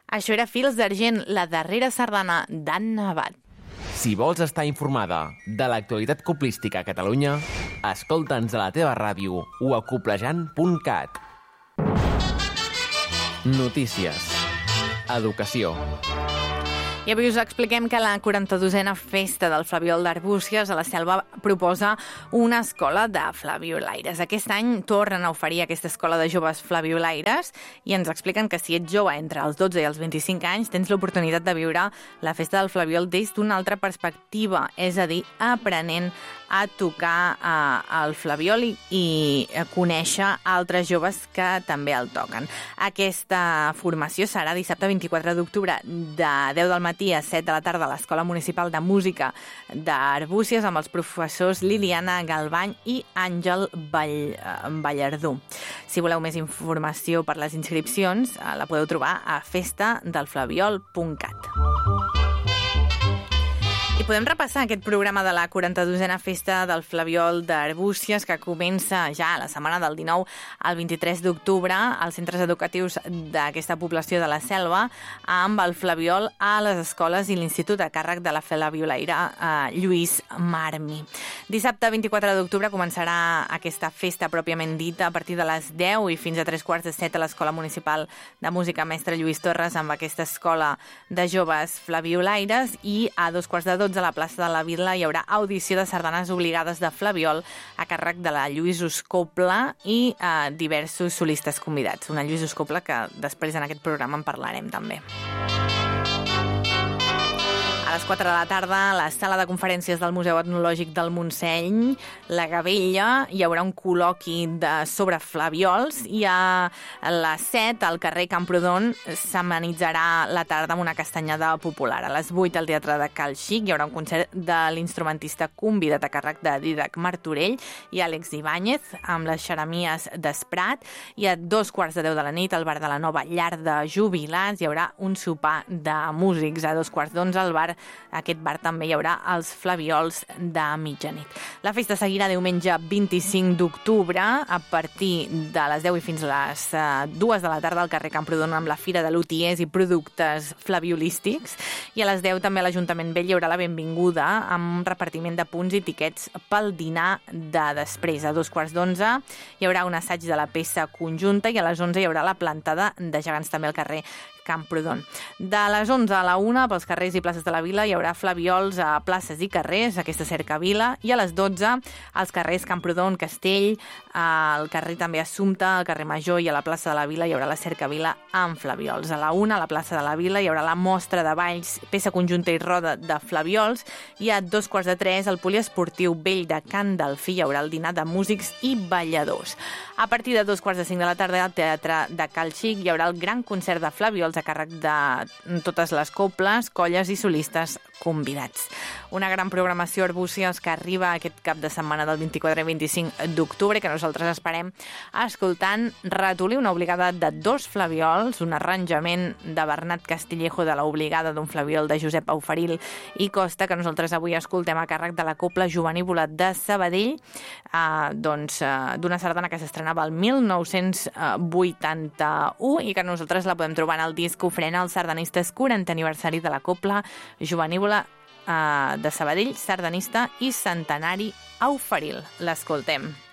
Això era Fils d'Argent, la darrera sardana d'Anna Abad. Si vols estar informada de l'actualitat coplística a Catalunya, escolta'ns a la teva ràdio o a coplejant.cat. Notícies. Educació. I avui us expliquem que la 42a Festa del Flabiol d'Arbúcies a la Selva proposa una escola de flabiolaires. Aquest any tornen a oferir aquesta escola de joves flabiolaires i ens expliquen que si ets jove entre els 12 i els 25 anys tens l'oportunitat de viure la Festa del Flabiol des d'una altra perspectiva, és a dir, aprenent a tocar el flabiol i conèixer altres joves que també el toquen. Aquesta formació serà dissabte 24 d'octubre de 10 del matí a 7 de la tarda a l'Escola Municipal de Música d'Arbúcies amb els professors Liliana Galbany i Àngel Ballardú. Si voleu més informació per les inscripcions, la podeu trobar a festadelflabiol.cat. I podem repassar aquest programa de la 42a Festa del Flabiol d'Arbúcies que comença ja la setmana del 19 al 23 d'octubre als centres educatius d'aquesta població de la Selva amb el Flabiol a les escoles i l'Institut a càrrec de la flabiolaire Lluís Marmi. Dissabte 24 d'octubre començarà aquesta festa pròpiament dita a partir de les 10 i fins a 3:45 a l'Escola Municipal de Música Mestre Lluís Torres amb aquesta escola de joves flabiolaires i a 2:45 a la plaça de la Vila hi haurà audició de sardanes obligades de flabiol a càrrec de la Lluís Uscopla i diversos solistes convidats. Una Lluís Uscopla que després en aquest programa en parlarem també. A les 4 de la tarda, a la sala de conferències del Museu Etnològic del Montseny, la Gavella, hi haurà un col·loqui sobre flaviols i a les 7, al carrer Camprodon, s'amenitzarà la tarda amb una castanyada popular. A les 8, al Teatre de Cal Xic, hi haurà un concert de l'instrumentista convidat a càrrec de Dídac Martorell i Àlex Ibáñez, amb les xeremies d'Esprat, i a 2:10 de la nit, al bar de la Nova Llar de Jubilats, hi haurà un sopar de músics. A 2:11 al bar aquest bar també hi haurà els flaviols de mitjanit. La festa seguirà diumenge 25 d'octubre a partir de les 10 i fins a les 2 de la tarda al carrer Camprodon amb la Fira de Lutiers i productes flaviolístics i a les 10 també a l'Ajuntament Vell hi haurà la benvinguda amb un repartiment de punts i tiquets pel dinar de després. A 2:11 hi haurà un assaig de la peça conjunta i a les 11 hi haurà la plantada de gegants també al carrer Camprodon. De les 11 a la 1, pels carrers i places de la vila, hi haurà flaviols a places i carrers, aquesta cercavila, i a les 12 als carrers Camprodon, Castell, al carrer també Assumpte, al carrer Major i a la plaça de la vila hi haurà la cercavila amb flaviols. A la 1, a la plaça de la vila, hi haurà la mostra de balls, peça conjunta i roda de flaviols, i a 2:15 al poliesportiu Vell de Can Delfí hi haurà el dinar de músics i balladors. A partir de 2:45 de la tarda al Teatre de Cal Xic hi haurà el gran concert de flaviols a càrrec de totes les coples, colles i solistes convidats. Una gran programació Arbúcies que arriba aquest cap de setmana del 24 i 25 d'octubre que nosaltres esperem escoltant Ratolí, una obligada de 2 flaviols, un arranjament de Bernat Castillejo de l'obligada d'un flaviol de Josep Auferil i Costa que nosaltres avui escoltem a càrrec de la Copla Jovenívola de Sabadell, d'una sardana que s'estrenava el 1981 i que nosaltres la podem trobar en el disc que ofrena els sardanistes 40 aniversari de la Copla Jovenívola de Sabadell, sardanista i centenari Auferil. L'escoltem.